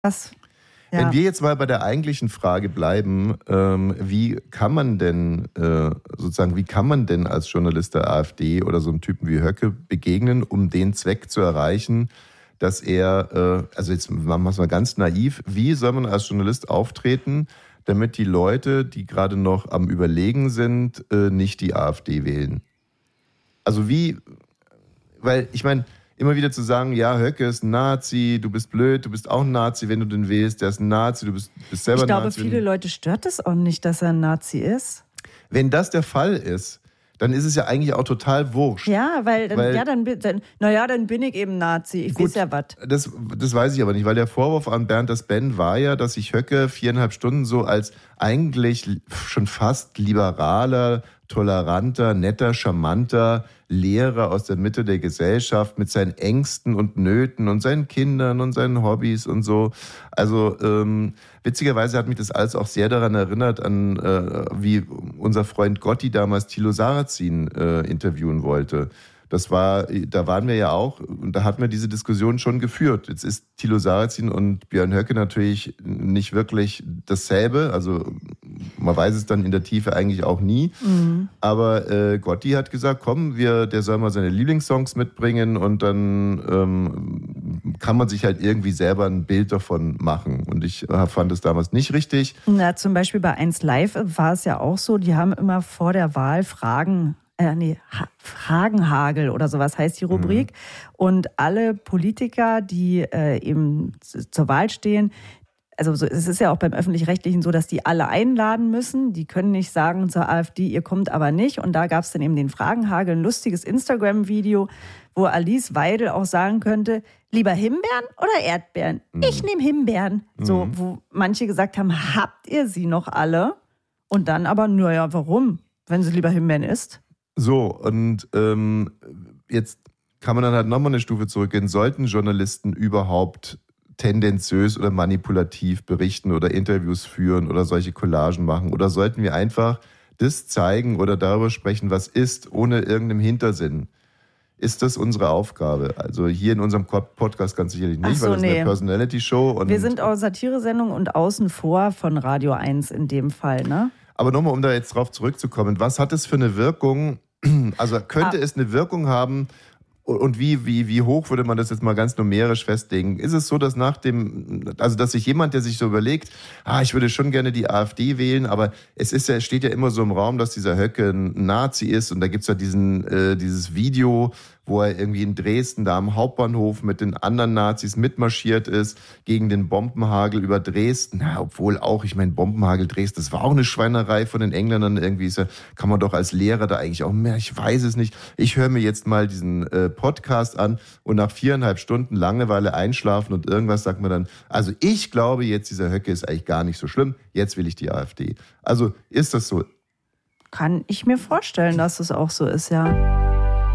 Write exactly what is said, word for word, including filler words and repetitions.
Das, ja. Wenn wir jetzt mal bei der eigentlichen Frage bleiben, ähm, wie kann man denn äh, sozusagen, wie kann man denn als Journalist der AfD oder so einem Typen wie Höcke begegnen, um den Zweck zu erreichen, dass er, äh, also jetzt machen wir es mal ganz naiv, wie soll man als Journalist auftreten, damit die Leute, die gerade noch am Überlegen sind, äh, nicht die AfD wählen? Also wie, weil ich meine, immer wieder zu sagen, ja, Höcke ist ein Nazi, du bist blöd, du bist auch ein Nazi, wenn du den wählst, der ist ein Nazi, du bist, bist selber ein Nazi. Ich glaube, Nazi. viele Leute stört es auch nicht, dass er ein Nazi ist. Wenn das der Fall ist, dann ist es ja eigentlich auch total wurscht. Ja, weil, dann, weil ja, dann, dann, naja, dann bin ich eben Nazi, ich gut, weiß ja was. Das, das weiß ich aber nicht, weil der Vorwurf an Bernd das Ben war ja, dass sich Höcke viereinhalb Stunden so als eigentlich schon fast liberaler, toleranter, netter, charmanter Lehrer aus der Mitte der Gesellschaft mit seinen Ängsten und Nöten und seinen Kindern und seinen Hobbys und so. Also ähm, witzigerweise hat mich das alles auch sehr daran erinnert, an äh, wie unser Freund Gotti damals Thilo Sarrazin äh, interviewen wollte. Das war, da waren wir ja auch, und da hatten wir diese Diskussion schon geführt. Jetzt ist Thilo Sarrazin und Björn Höcke natürlich nicht wirklich dasselbe. Also man weiß es dann in der Tiefe eigentlich auch nie. Mhm. Aber äh, Gotti hat gesagt, komm, wir, der soll mal seine Lieblingssongs mitbringen und dann ähm, kann man sich halt irgendwie selber ein Bild davon machen. Und ich äh, fand es damals nicht richtig. Na, zum Beispiel bei eins Live war es ja auch so, die haben immer vor der Wahl Fragen Äh, nee, ha- Fragenhagel oder sowas heißt die Rubrik. Mhm. Und alle Politiker, die äh, eben z- zur Wahl stehen, also so, es ist ja auch beim Öffentlich-Rechtlichen so, dass die alle einladen müssen. Die können nicht sagen zur AfD, ihr kommt aber nicht. Und da gab es dann eben den Fragenhagel, ein lustiges Instagram-Video, wo Alice Weidel auch sagen könnte, lieber Himbeeren oder Erdbeeren? Mhm. Ich nehme Himbeeren. Mhm. So, wo manche gesagt haben, habt ihr sie noch alle? Und dann aber, naja, warum, wenn sie lieber Himbeeren isst? So, und ähm, jetzt kann man dann halt nochmal eine Stufe zurückgehen. Sollten Journalisten überhaupt tendenziös oder manipulativ berichten oder Interviews führen oder solche Collagen machen? Oder sollten wir einfach das zeigen oder darüber sprechen, was ist, ohne irgendeinem Hintersinn? Ist das unsere Aufgabe? Also hier in unserem Podcast ganz sicherlich nicht, so, weil das nee. eine Personality-Show und wir sind auch Satiresendung und außen vor von Radio eins in dem Fall, ne? Aber nochmal, um da jetzt drauf zurückzukommen, was hat es für eine Wirkung? Also könnte ah. es eine Wirkung haben und wie, wie, wie hoch würde man das jetzt mal ganz numerisch festlegen? Ist es so, dass nach dem, also dass sich jemand, der sich so überlegt, ah, ich würde schon gerne die AfD wählen, aber es ist ja, es steht ja immer so im Raum, dass dieser Höcke ein Nazi ist und da gibt's ja diesen, äh, dieses Video, wo er irgendwie in Dresden da am Hauptbahnhof mit den anderen Nazis mitmarschiert ist, gegen den Bombenhagel über Dresden. Na, obwohl auch, ich meine, Bombenhagel Dresden, das war auch eine Schweinerei von den Engländern. Irgendwie ist ja, kann man doch als Lehrer da eigentlich auch mehr, ich weiß es nicht. Ich höre mir jetzt mal diesen äh, Podcast an und nach viereinhalb Stunden Langeweile einschlafen und irgendwas sagt man dann, also ich glaube jetzt, dieser Höcke ist eigentlich gar nicht so schlimm, jetzt will ich die AfD. Also ist das so? Kann ich mir vorstellen, dass es auch so ist, ja.